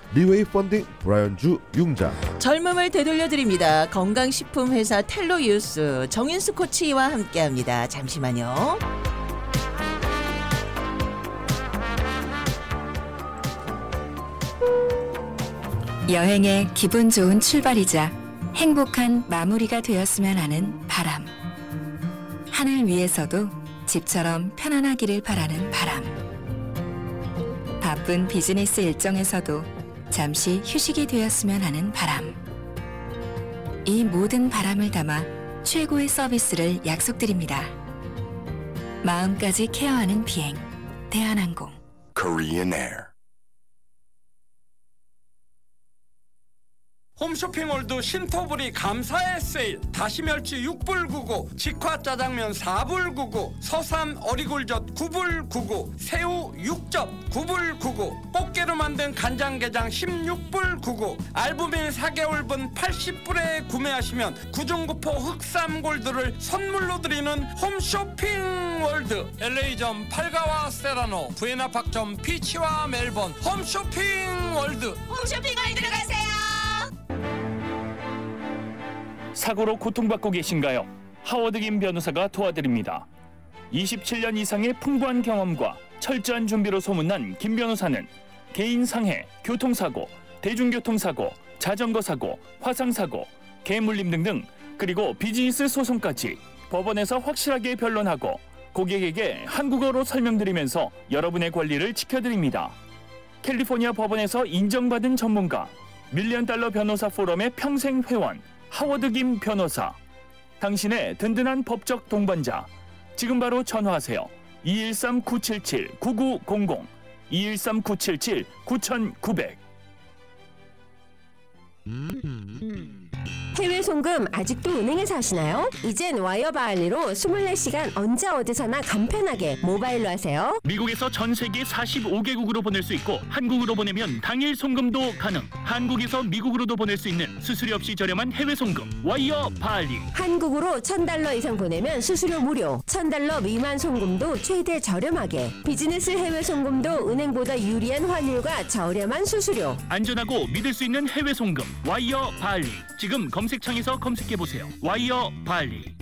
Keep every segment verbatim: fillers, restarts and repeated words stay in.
리웨이 펀딩 브라이언주 융자, 젊음을 되돌려드립니다. 건강식품 회사 텔로유스 정인수 코치와 함께합니다. 잠시만요. 여행의 기분 좋은 출발이자 행복한 마무리가 되었으면 하는 바람. 하늘 위에서도 집처럼 편안하기를 바라는 바람. 바쁜 비즈니스 일정에서도 잠시 휴식이 되었으면 하는 바람. 이 모든 바람을 담아 최고의 서비스를 약속드립니다. 마음까지 케어하는 비행, 대한항공. Korean Air. 홈쇼핑몰드 신토부리 감사의 세일. 다시멸치 육 불 구십구, 직화짜장면 사 불 구십구, 서삼 어리굴젓 구 불 구십구, 새우 육 점 구 불 구십구, 꽃게로 만든 간장게장 십육 불 구십구, 알부민 사 개월분 팔십 불에 구매하시면 구중구포 흑삼골드를 선물로 드리는 홈쇼핑월드. 엘에이점 팔가와 세라노, 부에나팍점 피치와 멜번. 홈쇼핑월드. 홈쇼핑월드로 가세요. 사고로 고통받고 계신가요? 하워드 김 변호사가 도와드립니다. 이십칠 년 이상의 풍부한 경험과 철저한 준비로 소문난 김 변호사는 개인 상해, 교통사고, 대중교통사고, 자전거 사고, 화상사고, 개물림 등등, 그리고 비즈니스 소송까지 법원에서 확실하게 변론하고 고객에게 한국어로 설명드리면서 여러분의 권리를 지켜드립니다. 캘리포니아 법원에서 인정받은 전문가, 밀리언 달러 변호사 포럼의 평생 회원, 하워드 김 변호사. 당신의 든든한 법적 동반자. 지금 바로 전화하세요. 이일삼 구칠칠 구구공공, 이일삼 구칠칠 구구공공. 해외 송금 아직도 은행에서 하시나요? 이젠 와이어바알리로 이십사 시간 언제 어디서나 간편하게 모바일로 하세요. 미국에서 전 세계 사십오 개국으로 보낼 수 있고 한국으로 보내면 당일 송금도 가능. 한국에서 미국으로도 보낼 수 있는 수수료 없이 저렴한 해외 송금 와이어바알리. 한국으로 천 달러 이상 보내면 수수료 무료, 천 달러 미만 송금도 최대 저렴하게. 비즈니스 해외 송금도 은행보다 유리한 환율과 저렴한 수수료. 안전하고 믿을 수 있는 해외 송금 와이어바알리. 지금 검색창에서 검색해보세요. 와이어바알리.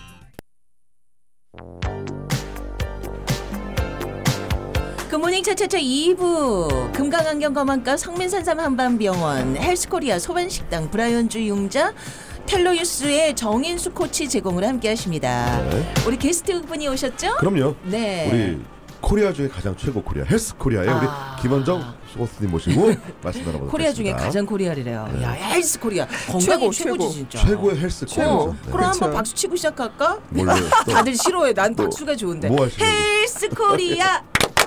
굿모닝 차차차 이 부 금강안경 검안과 성민산삼 한방병원, 헬스코리아 소반식당, 브라이언주 융자, 텔로유스의 정인수 코치 제공을 함께 하십니다. 네. 우리 게스트 분이 오셨죠? 그럼요. 네. 우리 코리아 중에 가장 최고 코리아, 헬스 코리아의 아. 우리 김원정 소호스님 모시고 말씀 나눠보도록 코리아 하겠습니다. 중에 가장 코리아래요. 네. 야, 헬스 코리아. 건강이 최고, 최고지 최고. 진짜. 최고의 헬스 코리아. 어, 네. 그럼 그쵸. 한번 박수 치고 시작할까? 뭘로? 다들 싫어해. 난 또 박수가 좋은데. 뭐 하시려고? 헬스 코리아.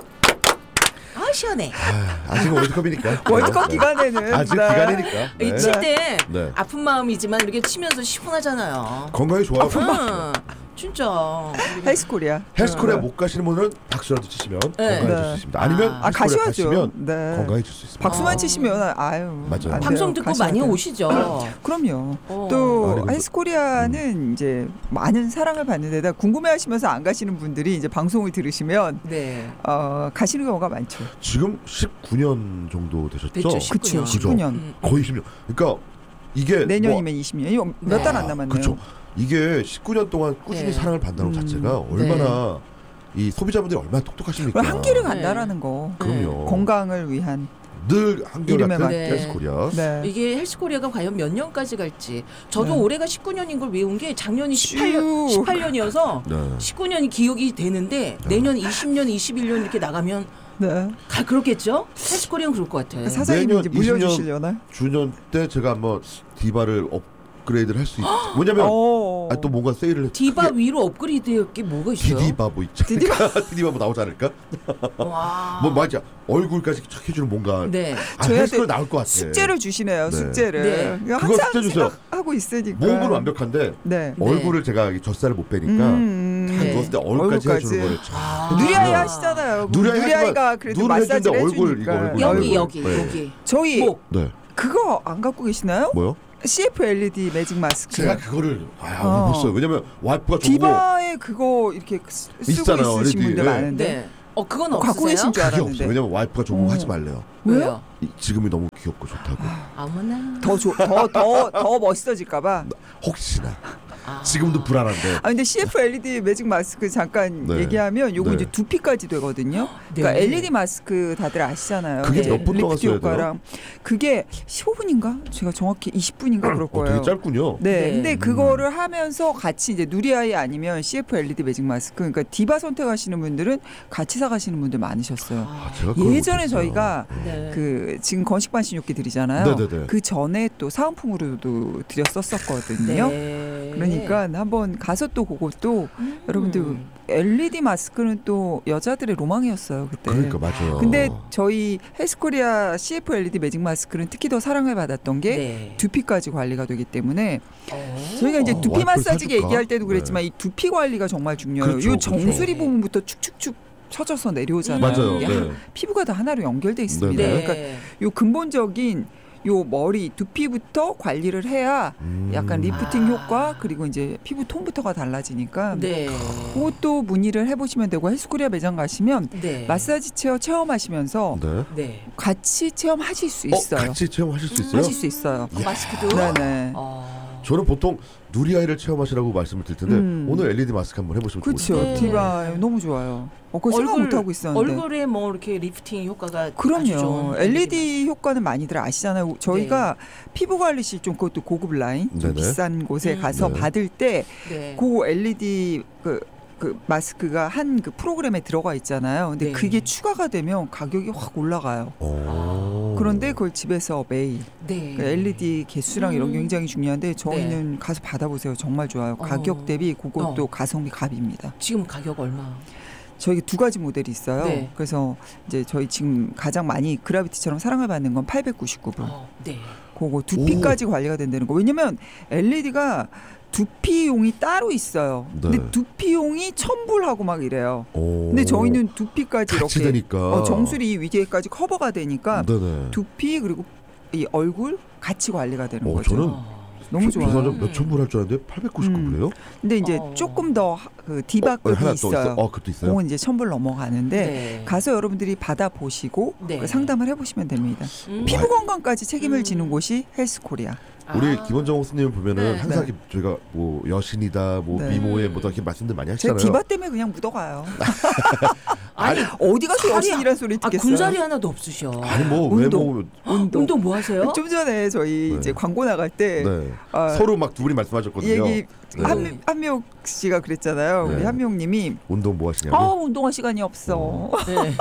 아, 시원해. 아, 아직은 월드컵이니까. 월드컵 기간에는 아직 네. 기간이니까. 이 칠 때 네. 아픈 마음이지만 이렇게 치면서 시원하잖아요. 건강이 좋아요. 응, 진짜. 헬스코리아. 헬스 코리아 네. 못 가시는 분은 박수라도 치시면 네. 건강해질 네. 수 있습니다. 아니면 아, 헬스 아, 코리아 가셔야죠. 가시면 네. 건강해질 수 있습니다. 박수만 어. 치시면 아유. 맞아요. 안 방송 돼요. 듣고 가셔야 많이 돼요. 오시죠. 그럼요. 어. 또 아니, 헬스코리아는 음. 이제 많은 사랑을 받는 데다 궁금해하시면서 안 가시는 분들이 이제 방송을 들으시면 네. 어, 가시는 경우가 많죠. 지금 십구 년 정도 되셨죠? 됐죠, 십구 년. 그렇죠. 십구 년. 음. 거의 십 년. 그러니까 이게 내년이면 이십 년이 몇 달 안 남았네요. 그렇죠. 이게 십구 년 동안 꾸준히 네. 사랑을 받는다는 것 음. 자체가 얼마나 이 소비자분들이 얼마나 똑똑하십니까? 그럼 한길을 간다라는 거. 그럼요. 건강을 위한. 늘 한결 이름에 같은 맞게. 헬스 코리아. 네. 이게 헬스코리아가 과연 몇 년까지 갈지. 저도 네. 올해가 십구 년인 걸 외운 게 작년이 십팔 년, 쭉. 십팔 년이어서 네. 십구 년이 기억이 되는데 내년 이십 년, 이십일 년 이렇게 나가면 네. 가 그렇겠죠? 헬스코리아는 그럴 것 같아. 사장님이 내년 이제 이십 년 물려주시려나? 주년 때 제가 한번 디바를 업그레이드를 할 수 있. 뭐냐면 어. 아, 또 뭔가 세일을 해. 디바 크게 위로 업그레이드할 게 뭐가 있어요? 디디바보 있지 않을까? 디디바보 나오지 않을까? 와. 뭐 맞아. 얼굴까지 착 해주는 뭔가. 네. 아, 저희한테 헬스코리아 나올 것 같아. 숙제를 주시네요. 네. 숙제를. 네. 그거 그거 항상 숙제 주세요. 생각하고 있으니까. 몸은 완벽한데 네. 얼굴을 제가 이 젖살을 못 빼니까 음, 다 네. 누웠을 때 얼굴까지, 얼굴까지. 해주는 거를 아. 누리아이 하시잖아요. 누리아이 누리아이가 하지만 그래도 눈을 마사지를 해주는데 얼굴, 해주니까. 이거 얼굴, 여기 얼굴. 여기 네. 여기. 저희 목. 네. 그거 안 갖고 계시나요? 뭐요? 씨에프엘이디 매직 마스크. 제가 그거를 아, 어. 못 써요. 왜냐면 와이프가 저보고 디바에 그거 이렇게 쓰- 쓰고 있잖아요, 있으신 엘이디. 분들 네. 많은데 네. 어 그건 어, 갖고 없으세요? 계신 줄 그게 알았는데. 없어요. 왜냐면 와이프가 저보고 어. 하지 말래요. 왜요? 이- 지금이 너무 귀엽고 좋다고. 아무나. 더더더 더 멋있어질까봐. 혹시나. 아. 지금도 불안한데. 아 근데 씨에프 엘이디 매직 마스크 잠깐 네. 얘기하면 요거 네. 이제 두피까지 되거든요. 네. 그러니까 엘이디 마스크 다들 아시잖아요. 그게 네. 몇 분 동안 리프트 써야 효과랑 그게 십오 분인가? 제가 정확히 이십 분인가 그럴 어, 거예요. 되게 짧군요. 네, 네. 근데 음. 그거를 하면서 같이 이제 누리아이 아니면 씨에프 엘이디 매직 마스크, 그러니까 디바 선택하시는 분들은 같이 사가시는 분들 많으셨어요. 아, 제가 그걸 예전에 못했어요. 저희가 네. 그 지금 건식반신욕기 드리잖아요. 네네네. 그 전에 또 사은품으로도 드렸었었거든요. 네. 그러니까 한번 가서 또 그것도 음. 여러분들 엘이디 마스크는 또 여자들의 로망이었어요 그때. 그러니까 맞아요. 근데 저희 헬스코리아 씨에프 엘이디 매직 마스크는 특히 더 사랑을 받았던 게 네. 두피까지 관리가 되기 때문에 어. 저희가 이제 어, 두피 와이프를 마사지기 사줄까? 얘기할 때도 그랬지만 네. 이 두피 관리가 정말 중요해요. 그렇죠, 이 정수리 그렇죠. 부분부터 축축축 처져서 내려오잖아요. 맞아요. 이게 네. 피부가 다 하나로 연결돼 있습니다. 네. 그러니까 요 근본적인 요 머리 두피부터 관리를 해야 음. 약간 리프팅 아. 효과 그리고 이제 피부 톤부터가 달라지니까 네. 그것도 문의를 해보시면 되고 헬스코리아 매장 가시면 네. 마사지 체어 체험하시면서 네. 네. 같이 체험하실 수 어, 있어요. 같이 체험하실 수 있어요? 하실 수 있어요. 그 마스크도. 네네. 어. 저는 보통 누리아이를 체험하시라고 말씀을 드릴 텐데 음. 오늘 엘이디 마스크 한번 해보시면 그렇죠. 좋을 것 네. 같아요. 디바 너무 좋아요. 어, 그거 생각 못 하고 있었는데. 얼굴에 뭐 이렇게 리프팅 효과가 아주 그럼요. 좋은 엘이디 효과는 많이들 아시잖아요. 저희가 피부 관리실 좀 그것도 고급 라인, 좀 네네. 비싼 곳에 음. 가서 네. 받을 때 네. 그 엘이디 그, 그 마스크가 한 그 프로그램에 들어가 있잖아요. 근데 네. 그게 추가가 되면 가격이 확 올라가요. 오. 그런데 그걸 집에서 매일 네. 그 엘이디 개수랑 이런 게 음. 굉장히 중요한데 저희는 가서 받아보세요. 정말 좋아요. 어. 가격 대비 그것도 어. 가성비 갑입니다. 지금 가격 얼마? 저희 두 가지 모델이 있어요. 네. 그래서 이제 저희 지금 가장 많이 그라비티처럼 사랑을 받는 건 팔백구십구 불. 어, 네. 그거 두피까지 관리가 된다는 거. 왜냐면 엘이디가 두피용이 따로 있어요. 네. 근데 두피용이 천불하고 막 이래요. 오. 근데 저희는 두피까지 같이 이렇게 되니까. 어, 정수리 위계까지 커버가 되니까 네네. 두피 그리고 이 얼굴 같이 관리가 되는 어, 거죠. 저는 어. 너무 좋아요. 죄송하죠. 몇천 불 할 줄 알았는데 팔백구십구 불이에요? 근데 이제 어. 조금 더 그 디바급이 어, 하나 더 있어요. 있어. 어, 그것도 있어요. 그건 이제 천불 넘어가는데 네. 가서 여러분들이 받아 보시고 네. 상담을 해보시면 됩니다. 음. 피부 건강까지 책임을 음. 지는 곳이 헬스코리아. 우리 아. 김원정 호스님 보면은 네. 항상 네. 이렇게 저희가 뭐 여신이다, 뭐 네. 미모에 뭐다 이렇게 말씀들 많이 제가 하시잖아요. 디바 때문에 그냥 묻어가요. 아니, 어디 가서 살이- 여신이란 소리 아, 듣겠어요. 군살이 하나도 없으셔. 아니 뭐 운동. 외모 운동. 운동 뭐 하세요? 좀 전에 저희 네. 이제 광고 나갈 때 네. 아, 서로 막 두 분이 말씀하셨거든요. 얘기 네. 한, 한미옥 씨가 그랬잖아요. 네. 우리 한미옥님이 운동 뭐 하시냐고. 아 운동할 시간이 없어. 네.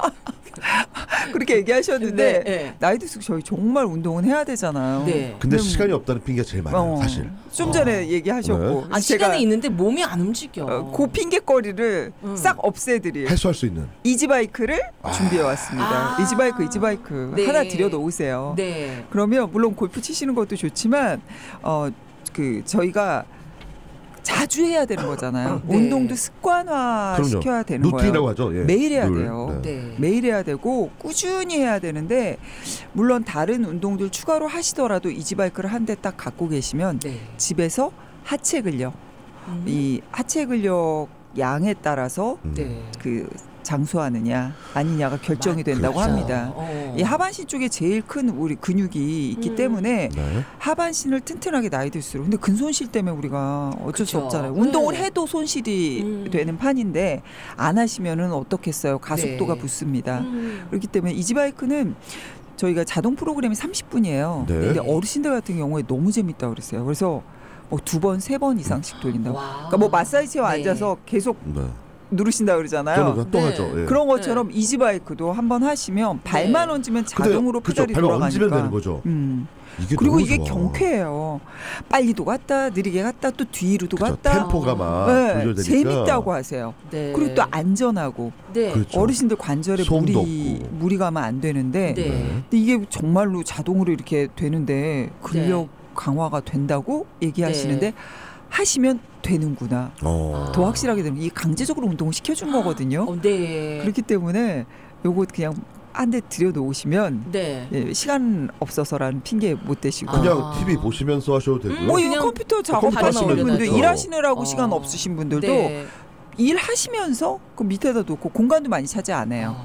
그렇게 얘기하셨는데 네, 네. 나이 들수록 저희 정말 운동은 해야 되잖아요. 네. 근데 음. 시간이 없다는 핑계가 제일 많아요, 어, 사실. 좀 전에 얘기하셨고 네. 아, 시간이 있는데 몸이 안 움직여. 어, 그 핑계거리를 음. 싹 없애드릴 해소할 수 있는. 이지바이크를 아. 준비해 왔습니다. 아. 이지바이크, 이지바이크 네. 하나 들여놓으세요. 네. 그러면 물론 골프 치시는 것도 좋지만 어 그 저희가 자주 해야 되는 거잖아요. 네. 운동도 습관화 그럼요. 시켜야 되는 루틴이라고 거예요. 하죠. 예. 매일 해야 룰. 돼요. 네. 네. 매일 해야 되고 꾸준히 해야 되는데 물론 다른 운동들 추가로 하시더라도 이지바이크를 한 대 딱 갖고 계시면 네. 집에서 하체 근력, 음. 이 하체 근력 양에 따라서 음. 네. 그 장수하느냐 아니냐가 결정이 된다고 그렇죠. 합니다. 어. 이 하반신 쪽에 제일 큰 우리 근육이 있기 음. 때문에 네. 하반신을 튼튼하게 나이 들수록 근데 근손실 때문에 우리가 어쩔 수 그쵸. 없잖아요. 운동을 네. 해도 손실이 음. 되는 판인데 안 하시면은 어떻겠어요. 가속도가 네. 붙습니다. 음. 그렇기 때문에 이지바이크는 저희가 자동 프로그램이 삼십 분이에요. 네. 근데 어르신들 같은 경우에 너무 재밌다고 그랬어요. 그래서 뭐 두 번, 세 번 이상씩 돌린다고. 와. 그러니까 뭐 마사지 체어 네. 앉아서 계속 네. 누르신다 저는 그러잖아요. 그냥 또 네. 하죠. 예. 그런 것처럼 이지바이크도 한번 하시면 발만 네. 얹으면 근데 자동으로 그쵸, 페달이 발만 돌아가니까. 얹으면 되는 거죠. 음. 이게 그리고 너무 이게 좋아. 경쾌해요. 빨리도 갔다 느리게 갔다 또 뒤로도 그쵸, 갔다. 템포가 막 네, 조절되니까. 재밌다고 하세요. 네. 그리고 또 안전하고 네. 그렇죠. 어르신들 관절에 소음도 무리 없고. 무리 가면 안 되는데 네. 근데 이게 정말로 자동으로 이렇게 되는데 근력 강화가 된다고 얘기하시는데 네. 하시면 되는구나. 어. 더 확실하게 되면 이게 강제적으로 운동을 시켜준 거거든요. 어, 네. 그렇기 때문에 요거 그냥 한 대 들여놓으시면 네. 예, 시간 없어서라는 핑계 못 대시고 그냥 아. 티비 보시면서 하셔도 되고요. 뭐 그냥 이거 컴퓨터 컴퓨터 작업하시는 하시면 분들 되죠. 일하시느라고 어. 시간 없으신 분들도 네. 일하시면서 그 밑에다 놓고 공간도 많이 차지 안 해요. 아.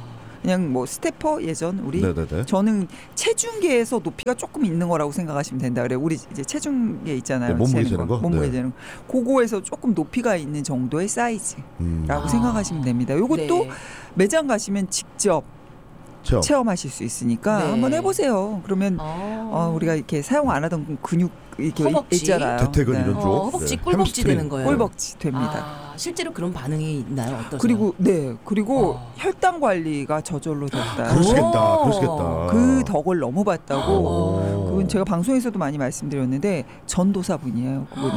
그냥 뭐 스태퍼 예전 우리 네네네. 저는 체중계에서 높이가 조금 있는 거라고 생각하시면 된다 그래요. 우리 이제 체중계 있잖아요. 네, 몸무게 재는 재는 거? 몸무게 네. 재는 거. 그거에서 조금 높이가 있는 정도의 사이즈라고 음. 아. 생각하시면 됩니다. 요것도 네. 매장 가시면 직접 체험. 체험하실 수 있으니까 네. 한번 해보세요. 그러면 어. 어, 우리가 이렇게 사용 안 하던 근육 이렇게 허벅지? 있잖아요. 대퇴근 네. 이런 쪽. 어, 허벅지 네. 꿀벅지 햄스트링. 되는 거예요. 꿀벅지 됩니다. 아, 실제로 그런 반응이 있나요? 어떠세요? 그리고 네 그리고 어. 혈당 관리가 저절로 됐다. 그러시겠다. 오. 그러시겠다. 그 덕을 너무 봤다고. 오. 그건 제가 방송에서도 많이 말씀드렸는데 전도사분이에요. 그분은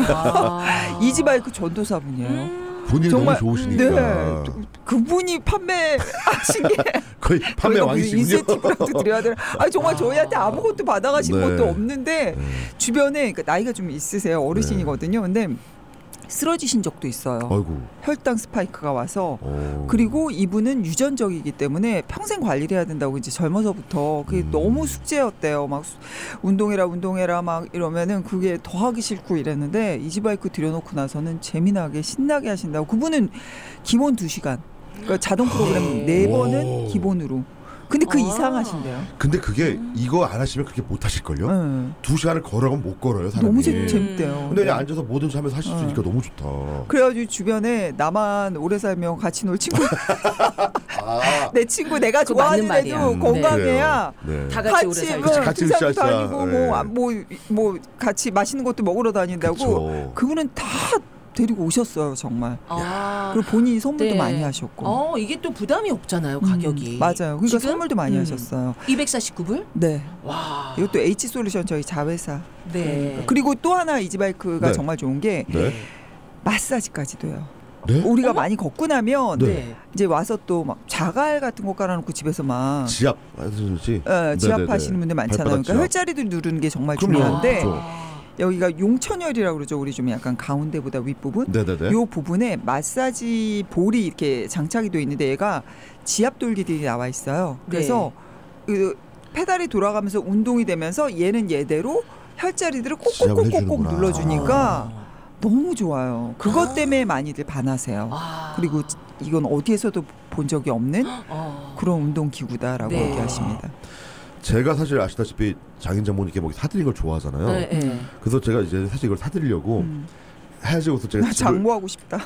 아. 이지바이크 전도사분이에요. 음. 본인이 정말- 너무 좋으시니까. 네, 그분이 판매하신 게 거의 판매 저희가 무슨 왕이시군요. 인센티브라도 드려야 되나? 아 정말 아. 저희한테 아무것도 받아가신 네. 것도 없는데 네. 주변에 그러니까 나이가 좀 있으세요. 어르신이거든요. 근데 쓰러지신 적도 있어요. 아이고. 혈당 스파이크가 와서. 오. 그리고 이분은 유전적이기 때문에 평생 관리를 해야 된다고 이제 젊어서부터 그게 음. 너무 숙제였대요. 막 수- 운동해라 운동해라 막 이러면은 그게 더 하기 싫고 이랬는데 이지바이크 들여놓고 나서는 재미나게 신나게 하신다고. 그분은 기본 두 시간. 그러니까 자동 프로그램 네 오. 번은 기본으로. 근데 그 아. 이상 하신대요. 근데 그게 이거 안 하시면 그렇게 못 하실걸요? 네. 두 시간을 걸어가면 못 걸어요, 사람이. 너무 재, 음. 재밌대요. 근데 그냥 앉아서 뭐든지 하면서 하실 수 있으니까 너무 좋다. 그래가지고 주변에 나만 오래 살면 같이 놀 친구 아. 내 친구 내가 그거 맞는 좋아하는 말이야. 애도 음. 건강해야 네. 다 같이 오래 같이 살자. 뭐 같이 등산 으쌰으쌰. 다니고 네. 뭐 뭐 뭐 같이 맛있는 것도 먹으러 다닌다고. 그쵸. 그분은 다 데리고 오셨어요 정말. 아. 그리고 본인이 선물도 네. 많이 하셨고. 어, 이게 또 부담이 없잖아요, 가격이. 음, 맞아요. 그러니까 지금? 선물도 많이 음. 하셨어요. 이백사십구 불? 네. 와. 이것도 H 솔루션 저희 자회사. 네. 그리고 또 하나 이지바이크가 네. 정말 좋은 게 네. 마사지까지도 해요. 네? 우리가 어머. 많이 걷고 나면 네. 이제 와서 또 막 자갈 같은 거 깔아놓고 집에서 막 지압 하시지? 어, 지압하시는 네네네. 분들 많잖아요. 발바닥 그러니까 지압. 혈자리도 누르는 게 정말 그럼요. 중요한데 그렇죠. 여기가 용천혈이라고 그러죠. 우리 좀 약간 가운데보다 윗부분. 네네네. 요 부분에 마사지 볼이 이렇게 장착이 돼 있는데 얘가 지압 돌기들이 나와 있어요. 그래서 그 페달이 돌아가면서 운동이 되면서 얘는 얘대로 혈자리들을 지압을 꼭꼭꼭꼭 해주는구나. 눌러주니까 아. 너무 좋아요. 그것 때문에 많이들 반하세요. 아. 그리고 이건 어디에서도 본 적이 없는 어. 그런 운동 기구다라고 네. 얘기하십니다. 제가 사실 아시다시피 장인 장모님께 뭐 사드린 걸 좋아하잖아요. 네, 네. 그래서 제가 이제 사실 이걸 사드리려고 음. 헤어지고서 제가 나 집을- 장모하고 싶다.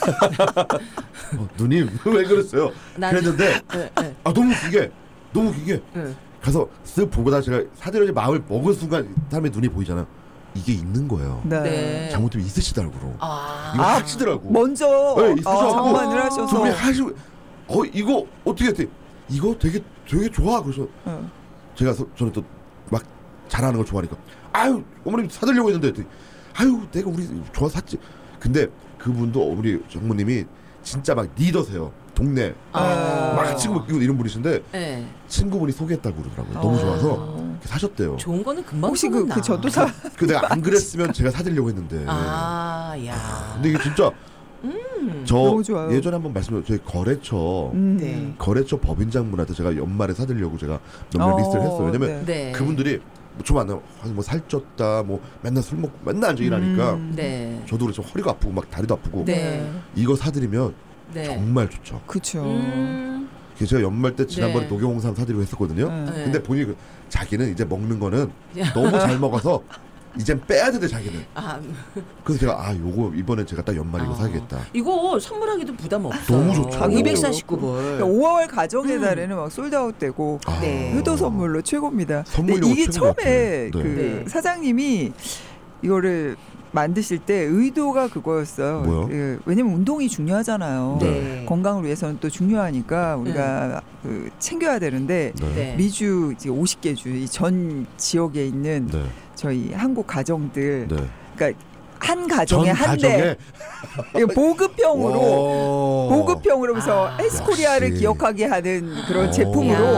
어, 누님 왜 그랬어요? 난- 그랬는데 네, 네. 아 너무 기게 너무 기게 네. 가서 쓱 보고다 제가 사드려지 마음을 먹은 순간 사람의 눈이 보이잖아요. 이게 있는 거예요. 네. 네. 장모님이 있으시더라고. 아. 이거 아, 하시더라고. 먼저 네, 있으셔갖고 장만을 하셔서 두 분이 하시고 어 이거 어떻게 했대? 이거 되게 되게 좋아. 그래서 어. 제가 서, 저는 또 막 잘하는 걸 좋아하니까 아유 어머님 사드리려고 했는데 했더니, 아유 내가 우리 좋아 샀지. 근데 그분도 우리 장모님이 진짜 막 리더세요. 동네 아. 막 친구 이런 이런 분이신데 네. 친구분이 소개했다고 그러더라고요. 너무 어. 좋아서 이렇게 사셨대요. 좋은 거는 금방 혹시 그, 소문나. 그 전도사 그 내가 안 그랬으면 제가 사드리려고 했는데. 아, 야. 근데 이게 진짜 음. 저 너무 좋아요. 예전에 한번 말씀드렸 저희 거래처 음. 네. 거래처 법인장분한테 제가 연말에 사드리려고 제가 몇몇 어, 리스트를 했어요. 왜냐면 네. 네. 그분들이 좀 안, 뭐 살쪘다, 뭐 맨날 술 먹고 맨날 앉아 일하니까 음. 네. 저도 그래서 허리가 아프고 막 다리도 아프고 네. 이거 사드리면 네. 정말 좋죠. 그쵸. 음. 그래서 제가 연말 때 지난번에 네. 녹용홍삼 사드리고 했었거든요. 네. 네. 근데 본인이 그- 자기는 이제 먹는 거는 너무 잘 먹어서 이젠 빼야 된대 자기는. 아, 그래서 제가 아 요거 이번에 제가 딱 연말에 이거 아. 사야겠다. 이거 선물하기도 부담 없어. 너무 좋죠. 이백사십구 불. 그러니까 오월 가정의 달에는 막 솔드아웃되고 아. 네. 효도 선물로 최고입니다. 선물용 근데 이게 최고 처음에 같아요. 그 네. 사장님이 이거를 만드실 때 의도가 그거였어요. 뭐요? 그, 왜냐면 운동이 중요하잖아요. 네. 건강을 위해서는 또 중요하니까 우리가 그 챙겨야 되는데 네. 네. 미주 이제 오십 개 주 이 전 지역에 있는 네. 저희 한국 가정들 네. 그러니까 한 전 가정에 한 대 가정에 보급형으로 오. 보급형으로 해서 아. 헬스코리아를 역시. 기억하게 하는 그런 오. 제품으로 야.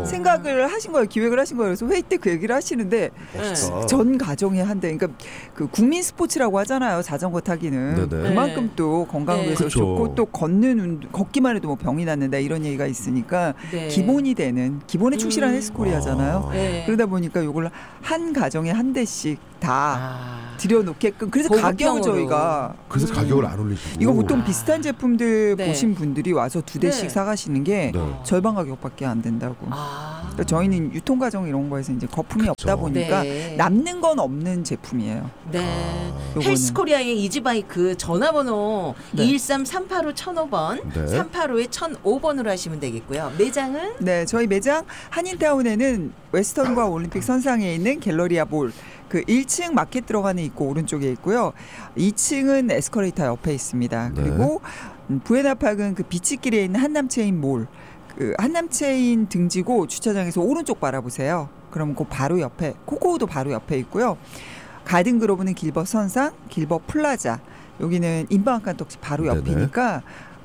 생각을 하신 거예요. 기획을 하신 거예요. 그래서 회의 때 그 얘기를 하시는데 멋있다. 전 가정에 한대. 그러니까 그 국민 스포츠라고 하잖아요. 자전거 타기는. 네네. 그만큼 네. 또 건강을 네. 위해서 그쵸. 좋고 또 걷는 운동, 걷기만 해도 뭐 병이 낫는다 이런 얘기가 있으니까 네. 기본이 되는 기본에 충실한 음. 헬스코리아잖아요. 네. 그러다 보니까 이걸 한 가정에 한 대씩 다 아. 들여놓게끔 그래서 고급형으로. 가격을 저희가 그래서 가격을 안 올리시고. 이거 보통 아. 비슷한 제품들 네. 보신 분들이 와서 두 대씩 네. 사가시는 게 네. 절반 가격밖에 안 된다고. 아. 그러니까 저희는 유통 과정 이런 거에서 이제 거품이 그쵸. 없다 보니까 네. 남는 건 없는 제품이에요. 네. 요거는. 헬스코리아의 이지바이크 전화번호 네. 이일삼 삼팔오 천오 번, 네. 삼팔오에 천오 번으로 하시면 되겠고요. 매장은 네, 저희 매장 한인타운에는 웨스턴과 올림픽 선상에 있는 갤러리아 몰. 그 일 층 마켓 들어가는 입구 오른쪽에 있고요. 이 층은 에스컬레이터 옆에 있습니다. 네. 그리고 음, 부에나팍은 그 비치길에 있는 한남체인 몰. 그 한남체인 등지고 주차장에서 오른쪽 바라보세요. 그럼 그 바로 옆에 코코우도 바로 옆에 있고요. 가든그로브는 길버 선상, 길버 플라자. 여기는 인방한 떡집 바로 네네. 옆이니까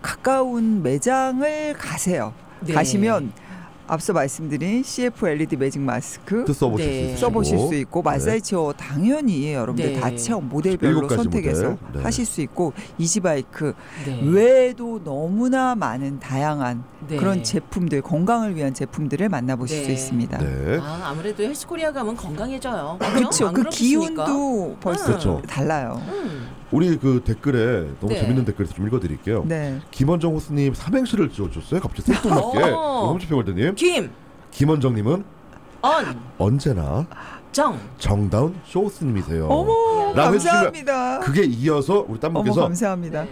가까운 매장을 가세요. 네. 가시면 앞서 말씀드린 씨에프 엘이디 매직 마스크 또 써보실 네. 수 있고. 써보실 수 있고 마사지 체어 당연히 여러분들 네. 다 체험 모델별로 일곱 가지 선택해서 모델. 네. 하실 수 있고 이지바이크 네. 외에도 너무나 많은 다양한 네. 그런 제품들 건강을 위한 제품들을 만나보실 네. 수 있습니다. 네. 아, 아무래도 헬스코리아 가면 건강해져요. 그렇죠. 안 그 그렇겠습니까? 기운도 벌써 그렇죠. 달라요. 음. 우리 그 댓글에 너무 네. 재밌는 댓글에서 좀 읽어드릴게요. 네. 김원정 호스님 삼행시를 지어줬어요. 갑자기 생뚱맞게. 어. 홈쇼핑월드님. 김, 김원정님은 언, 언제나 정. 정다운 쇼스님이세요. 어머 라고 해주시면 감사합니다. 그게 이어서 우리 딴 어머 분께서 감사합니다.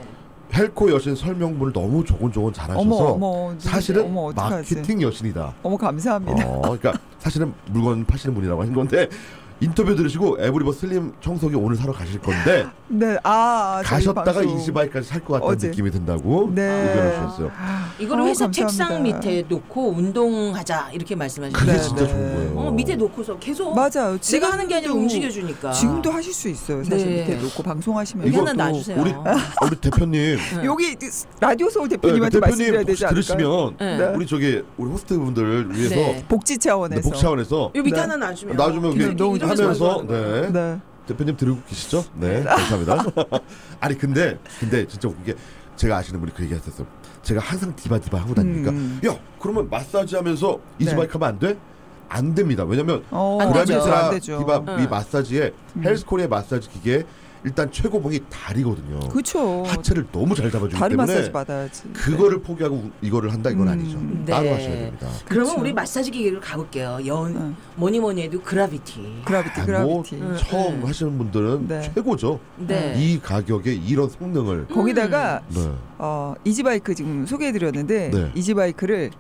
헬코 여신 설명문을 너무 조곤조곤 잘하셔서 어머 어머 사실은 어머 어떡하지? 마케팅 여신이다. 어머 감사합니다. 어, 그러니까 사실은 물건 파시는 분이라고 하는 건데 인터뷰 들으시고 에브리버 슬림 청소기 오늘 사러 가실 건데 네, 아 저희 가셨다가 방송. 이지바이크까지 살 것 같다는 어제. 느낌이 든다고 네. 의견을 주셨어요. 이거를 어, 회사 감사합니다. 책상 밑에 놓고 운동하자 이렇게 말씀하시는 그게 네, 진짜 네. 좋은 거예요. 어, 밑에 놓고서 계속 맞아요. 내가 하는 게 아니라 지금도- 움직여주니까. 지금도 하실 수 있어요. 사실 네. 밑에 놓고 방송하시면 여기 이거 하나 또 놔주세요. 우리 우리 대표님 네. 여기 라디오 서울 네, 대표님한테 대표님 말씀드려야 혹시 되지 않을까요? 들으시면 네. 우리 저기 우리 호스트분들 위해서 네. 복지 네, 차원에서. 복 차원에서 요 밑에 네. 하나 놔주면 놔주면 계속 여기 너무 이러면서 하면서 하는 거예요. 네. 네. 대표님 들고 계시죠? 네, 감사합니다. 아니 근데 근데 진짜 웃긴 게 제가 아시는 분이 그 얘기하셨어요. 제가 항상 디바 디바 하고 다니니까 음. 야 그러면 마사지 하면서 이지바이크 하면 안 돼? 안 됩니다. 왜냐면 어, 안 되죠. 그라비스라 안 되죠. 디바 이 응. 마사지에 음. 헬스코리아 마사지 기계 일단 최고봉이 다리거든요. 그렇죠. 하체를 너무 잘 잡아주기 다리 때문에 마사지 받아야지. 그거를 포기하고 이거를 한다 이건 음. 아니죠. 네. 따로 하셔야 됩니다. 그러면 그쵸. 우리 마사지 기계를 가볼게요. 연 응. 뭐니 뭐니 해도 그라비티. 그라비티, 아, 뭐 그라비티. 음. 처음 네. 하시는 분들은 네. 최고죠. 네. 이 가격에 이런 성능을 거기다가 네. 어, 이지바이크 지금 소개해드렸는데 네. 이지바이크를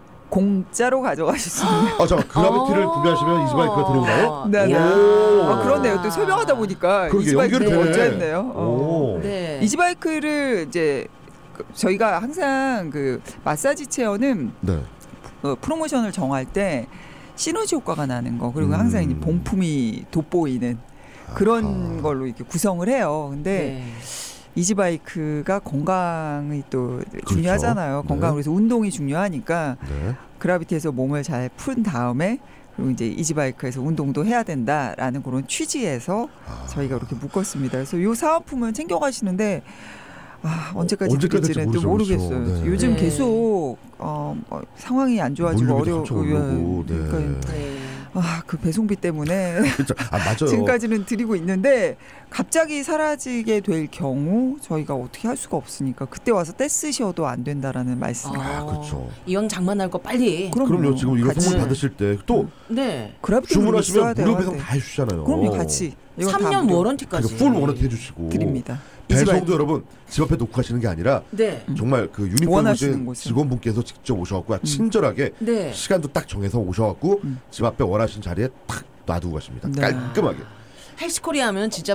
공짜로 가져가실 수 있는. 아 잠깐 그라비티를 어. 구매하시면 이지바이크가 들어오나요? 네, 네. 이야. 아, 그러네요. 또 설명하다 보니까 그러게, 이지바이크 연결이 되네. 먼저 했네요. 어. 오. 네. 이지바이크를 이제 그 저희가 항상 그 마사지 체어는 네. 어, 프로모션을 정할 때 시너지 효과가 나는 거 그리고 음. 항상 이 본품이 돋보이는 그런 아하. 걸로 이렇게 구성을 해요. 근데 네. 이지바이크가 건강이 또 중요하잖아요. 네. 건강 그래서 운동이 중요하니까 네. 그라비티에서 몸을 잘 푼 다음에 그리고 이제 이지바이크에서 운동도 해야 된다라는 그런 취지에서 아. 저희가 그렇게 묶었습니다. 그래서 이 사은품은 챙겨가시는데 아, 언제까지 언제까지 될지는 또 모르죠, 모르겠어요. 그렇죠. 네. 요즘 네. 계속 어, 뭐 상황이 안 좋아지고 물류비도 어려워. 엄청 오르고, 네. 그러니까 네. 아, 그 배송비 때문에 진짜 아 맞아요. 지금까지는 드리고 있는데 갑자기 사라지게 될 경우 저희가 어떻게 할 수가 없으니까 그때 와서 떼쓰셔도 안 된다라는 말씀. 아, 그렇죠. 이왕 장만할 거 빨리. 그럼요. 그럼요. 지금 이거 같이. 선물 받으실 때 또 네. 그라비티는 있어야 주문하시면 돼요. 무료 배송 네. 다 해주시잖아요. 그럼요, 같이. 이건 다 삼 년 무료 워런티까지. 그러니까 풀 워런티 해주시고 드립니다. 배송도 이지바이크. 여러분 집 앞에 놓고 가시는 게 아니라 네. 정말 그 유니폼 원하시는 입으신 곳은. 직원분께서 직접 오셔갖고 친절하게 네. 시간도 딱 정해서 오셔갖고 음. 집 앞에 원하시는 자리에 탁 놔두고 가십니다. 네. 깔끔하게. 헬스코리아 하면 진짜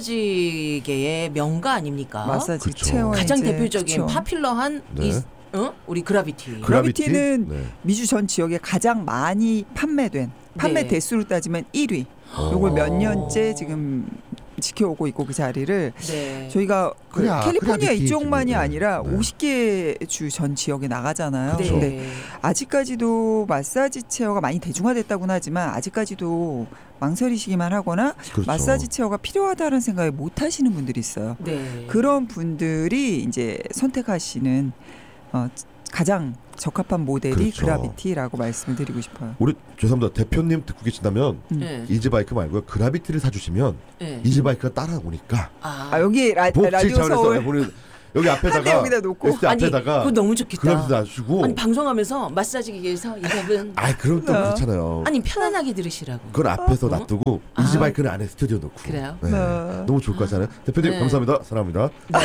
마사지계의 명가 아닙니까? 마사지 그쵸. 체어 가장 이제, 대표적인 그쵸. 파퓰러한 네. 이, 어? 우리 그라비티. 그라비티? 그라비티는 네. 미주 전 지역에 가장 많이 판매된 판매 네. 대수로 따지면 일 위. 어. 요걸 몇 년째 지금 지켜오고 있고 그 자리를 네. 저희가 그 그래, 캘리포니아 그래, 이쪽만이 네. 아니라 네. 오십 개 주 전 지역에 나가잖아요. 네. 근데 아직까지도 마사지 체어가 많이 대중화됐다고는 하지만 아직까지도 망설이시기만 하거나 그렇죠. 마사지 체어가 필요하다는 생각을 못 하시는 분들이 있어요. 네. 그런 분들이 이제 선택하시는 어, 가장 적합한 모델이 그렇죠. 그라비티라고 말씀을 드리고 싶어요. 우리 죄송합니다. 대표님 듣고 계신다면 음. 네. 이지바이크 말고요. 그라비티를 사주시면 네. 이지바이크가 따라오니까 아, 아 여기 라, 복지 라디오 차원에서 서울 우리 여기 한 대 앞에다가 여기다 놓고 에스티 아니 앞에다가 그거 너무 좋겠다. 그라비티 놔주고 아니 방송하면서 마사지 기계에서 여러분 아 그럼 또 어. 그렇잖아요. 아니 편안하게 들으시라고. 그걸 앞에서 어? 놔두고 아. 이지바이크는 안에 스튜디오 놓고 그래요? 네. 네. 너무 좋을 것 같잖아요. 대표님 네. 감사합니다. 사랑합니다. 네.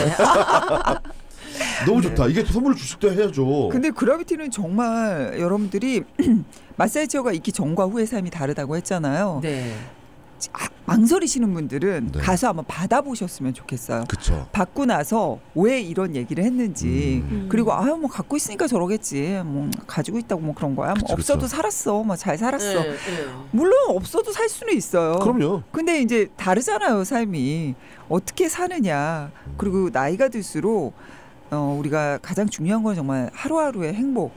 너무 좋다. 이게 선물을 주실 때 해야죠. 근데 그라비티는 정말 여러분들이 마사지 체어가 있기 전과 후의 삶이 다르다고 했잖아요. 네. 아, 망설이시는 분들은 네. 가서 한번 받아보셨으면 좋겠어요. 그쵸. 받고 나서 왜 이런 얘기를 했는지 음. 그리고 아유 뭐 갖고 있으니까 저러겠지 뭐 가지고 있다고 뭐 그런 거야 뭐 그쵸, 없어도 그쵸. 살았어 뭐 잘 살았어 네, 네. 물론 없어도 살 수는 있어요. 그럼요. 근데 이제 다르잖아요 삶이 어떻게 사느냐 그리고 나이가 들수록 어, 우리가 가장 중요한 건 정말 하루하루의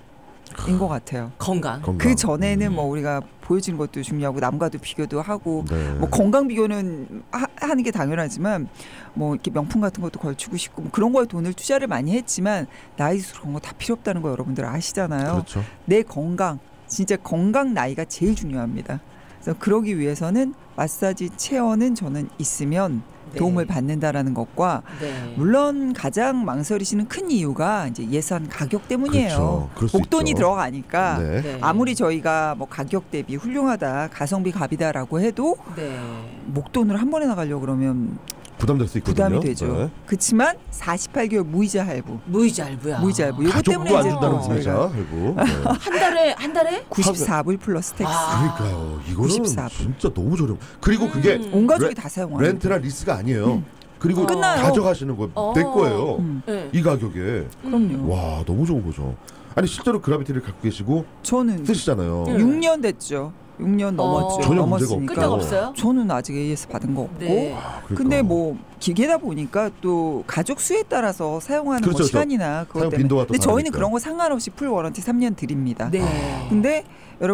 행복인 것 같아요. 건강. 건강. 그 전에는 음. 뭐 우리가 보여지는 것도 중요하고 남과도 비교도 하고 네. 뭐 건강 비교는 하, 하는 게 당연하지만 뭐 이렇게 명품 같은 것도 걸치고 싶고 뭐 그런 거에 돈을 투자를 많이 했지만 나이 들수록 그런 거 다 필요 없다는 거 여러분들 아시잖아요. 그렇죠. 내 건강 진짜 건강 나이가 제일 중요합니다. 그래서 그러기 위해서는 마사지 체어는 저는 있으면 네. 도움을 받는다라는 것과 네. 물론 가장 망설이시는 큰 이유가 이제 예산 가격 때문이에요. 그렇죠. 그럴 수 목돈이 있죠. 들어가니까 네. 네. 아무리 저희가 뭐 가격 대비 훌륭하다 가성비 갑이다라고 해도 네. 목돈으로 한 번에 나가려고 그러면 부담될 수 있거든요. 부담이 되죠. 네. 그렇지만 사십팔 개월 무이자 할부, 무이자 할부야. 무이자 할부. 요거 가족도 때문에 안 이제 준다는 또 무이자 저희가 할부. 네. 한 달에 한 달에 구십사 불 플러스 텍스. 아. 그러니까요. 이거는 구십사 불. 진짜 너무 저렴. 그리고 그게 음. 온 가족이 레- 다 사용하는. 렌트나 리스가 아니에요. 그리고 끝나요. 가져가시는 거 어. 내 거예요. 음, 네. 이 가격에. 그럼요. 와 너무 좋은 거죠. 아니 실제로 그라비티를 갖고 계시고 저는 쓰시잖아요. 음. 육 년 됐죠. 육 년 어. 넘었죠. 전혀 문제가 넘었으니까. 끈적 없어요? 저는 아직 에이에스 받은 거 없고. 네. 아, 그러니까. 근데 뭐 기계다 보니까 또 가족 수에 따라서 사용하는 그렇죠, 뭐 그렇죠. 시간이나 그것 사용 때문에. 빈도가 또 근데 저희는 다르니까. 그런 거 상관없이 풀 워런티 삼 년 드립니다. 네. 근데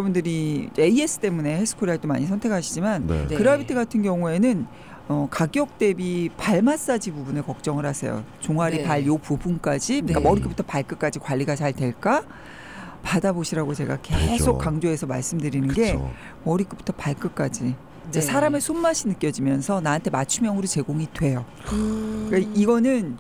여러분들이 에이에스 때문에 헬스코리아를 또 많이 선택하시지만 네. 네. 그라비티 같은 경우에는 어, 가격 대비 발 마사지 부분을 걱정을 하세요. 종아리 네. 발 요 부분까지 그러니까 네. 머리끝부터 발끝까지 관리가 잘 될까? 받아보시라고 제가 계속 그렇죠. 강조해서 말씀드리는 게 그쵸. 머리끝부터 발끝까지 이제 네. 사람의 손맛이 느껴지면서 나한테 맞춤형으로 제공이 돼요. 음. 그러니까 이거는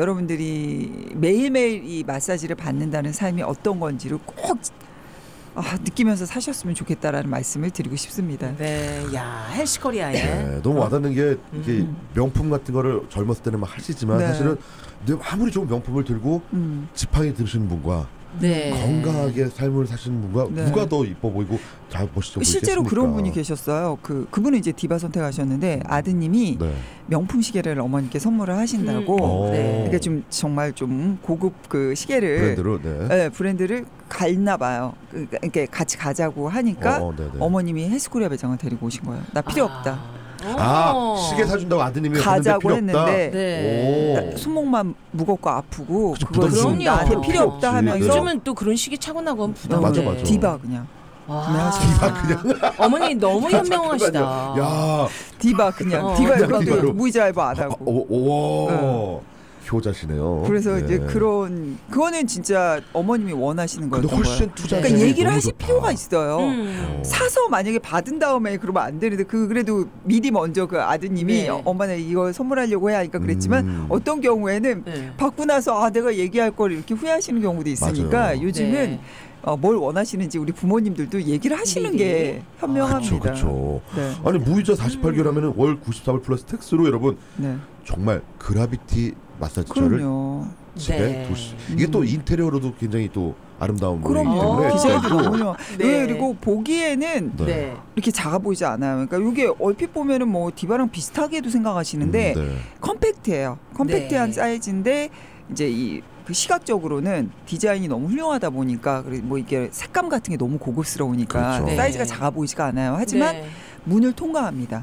여러분들이 매일매일 이 마사지를 받는다는 삶이 어떤 건지를 꼭 아, 느끼면서 사셨으면 좋겠다라는 말씀을 드리고 싶습니다. 네. 야, 헬스코리아에 네, 너무 와닿는 게 이게 음. 명품 같은 거를 젊었을 때는 막 하시지만 네. 사실은 내가 아무리 좋은 명품을 들고 음. 지팡이 들으시는 분과 네. 건강하게 삶을 사시는 분과 네. 누가 더 이뻐 보이고 잘 멋있어 보이겠습니까? 실제로 그런 분이 계셨어요. 그 그분은 이제 디바 선택하셨는데 아드님이 네. 명품 시계를 어머니께 선물을 하신다고. 어. 네. 그러니까 좀 정말 좀 고급 그 시계를 브랜드로 네. 네, 브랜드를 갔나 봐요. 그러니까 이렇게 같이 가자고 하니까 어, 어, 네네. 어머님이 헬스코리아 매장을 데리고 오신 거예요. 나 필요 없다. 아 어. 시계 사준다고 아드님이 가자고 하는데 필요 없다? 했는데 네. 오. 손목만 무겁고 아프고 그쵸, 그걸 부담스러워. 나한테 그럼요. 필요 없다 그렇지. 하면서 네. 요즘은 또 그런 시기 차고 나고 부담. 맞아, 맞아. 디바 그냥 아, 구매하셨어요. 어머니 너무 현명하시다. 야, 디바 그냥 어. 디바 디바로. 이것도 무이자 알바 안 아, 하고. 오, 오. 효자시네요. 그래서 네. 이제 그런 그거는 진짜 어머님이 원하시는 근데 거였던 훨씬 거예요. 투자. 그러니까 얘기를 하실 필요가 있어요. 음. 사서 만약에 받은 다음에 그러면 안 되는데 그 그래도 미리 먼저 그 아드님이 네. 어, 엄마는 이걸 선물하려고 해야 하니까 그랬지만 음. 어떤 경우에는 네. 받고 나서 아 내가 얘기할 걸 이렇게 후회하시는 경우도 있으니까 맞아요. 요즘은 네. 어, 뭘 원하시는지 우리 부모님들도 얘기를 하시는 미리. 게 현명합니다. 그렇죠. 네. 아니 무이자 사십팔 개월하면은 월 구십사 불 플러스 텍스로 여러분 네. 정말 그라비티 마사지처를 그럼요. 집에 네. 두시. 이게 또 인테리어로도 굉장히 또 아름다운 물이기 그럼요. 때문에 디자인도 또 너무 좋아. 네. 네. 그리고 보기에는 네. 네. 이렇게 작아 보이지 않아요. 그러니까 이게 얼핏 보면은 뭐 디바랑 비슷하게도 생각하시는데 음, 네. 컴팩트해요. 컴팩트한 네. 사이즈인데 이제 이 그 시각적으로는 디자인이 너무 훌륭하다 보니까 그리고 뭐 이게 색감 같은 게 너무 고급스러우니까 그렇죠. 사이즈가 네. 작아 보이지가 않아요. 하지만 네. 문을 통과합니다.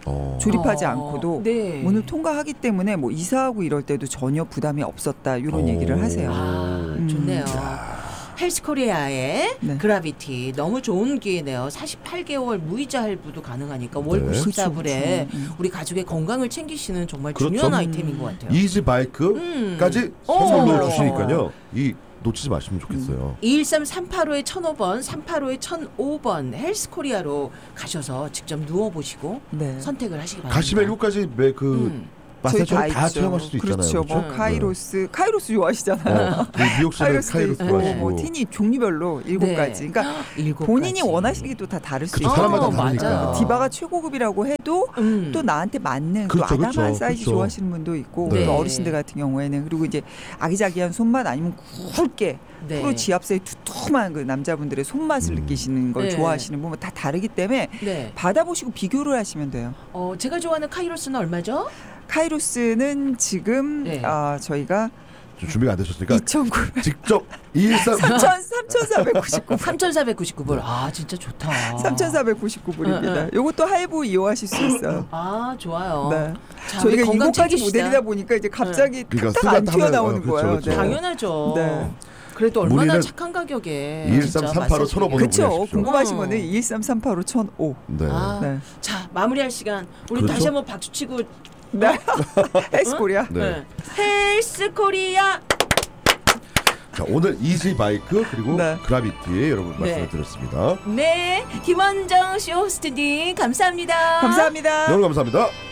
어. 조립하지 어, 않고도 네. 문을 통과하기 때문에 뭐 이사하고 이럴 때도 전혀 부담이 없었다 이런 오. 얘기를 하세요. 아, 음. 좋네요. 헬스코리아의 네. 그라비티 너무 좋은 기회네요. 사십팔 개월 무이자 할부도 가능하니까 월 네. 구십사 불에 그렇죠, 그렇죠. 우리 가족의 건강을 챙기시는 정말 그렇죠. 중요한 아이템인 것 같아요. 이지바이크까지 음. 선물로 어. 주시니까요. 이 놓치지 마시면 좋겠어요. 이일삼 삼팔오에 천오 번, 삼팔오에 천오 번 헬스코리아로 가셔서 직접 누워보시고 네. 선택을 하시기 바랍니다. 가시면 이곳까지 매그 음. 마사지를 다 있죠. 체험할 수도 있잖아요. 그렇죠. 뭐 그렇죠? 카이로스, 카이로스 좋아하시잖아요. 어, 그 미용실은 카이로스 카이로스 있고 좋아하시고. 뭐 티니 종류별로 일곱 네. 가지. 그러니까 일곱 본인이 가지. 원하시는 게 또 다 다를 수 그쵸, 있어요. 사람마다 어, 다르니까. 맞아요. 디바가 최고급이라고 해도 음. 또 나한테 맞는 그렇죠, 또 아담한 그렇죠, 사이즈 그렇죠. 좋아하시는 분도 있고 네. 또 어르신들 같은 경우에는 그리고 이제 아기자기한 손맛 아니면 굵게 네. 프로 지압사의 두툼한 그 남자분들의 손맛을 음. 느끼시는 걸 네. 좋아하시는 분은 다 다르기 때문에 네. 받아보시고 비교를 하시면 돼요. 어, 제가 좋아하는 카이로스는 얼마죠? 카이로스는 지금 네. 아, 저희가 좀 준비가 안 되셨으니까 이천구백 직접 이일삼 삼천사백구십구 불 삼천사백구십구 불. 아, 진짜 좋다. 삼천사백구십구 불입니다. 응, 응. 요것도 할부 이용하실 수 있어요. 아, 좋아요. 네. 자, 우리 저희가 건강 이거까지 챙기시다. 모델이다 보니까 이제 갑자기 그러니까 탁탁 안 쓰다 튀어나오는 하면, 어, 그렇죠, 거예요. 그렇죠. 네. 당연하죠. 네. 그래도 얼마나 문의는 착한 가격에 이일삼 진짜 삼팔오 마사지 천오 번으로 기계. 그렇죠. 보내십시오. 궁금하신 음. 거는 이일삼 삼팔오 천오. 네. 아, 네. 자, 마무리할 시간. 우리 그렇죠? 다시 한번 박수 치고 네. 헬스코리아. 네. 헬스코리아. 자, 오늘 이지바이크 그리고 네. 그라비티 여러분 네. 말씀을 드렸습니다. 네, 김원정 씨 호스트님 감사합니다. 감사합니다. 여러분 감사합니다.